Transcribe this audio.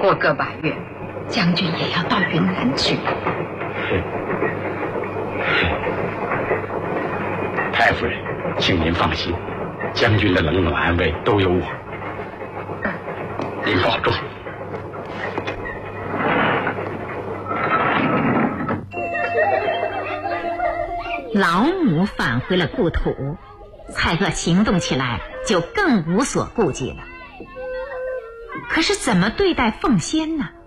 过个把月，将军也要到云南去。 太夫人，请您放心，将军的冷暖安慰都有我。您保重。 老母返回了故土，蔡锷行动起来就更无所顾忌了。可是怎么对待凤仙呢？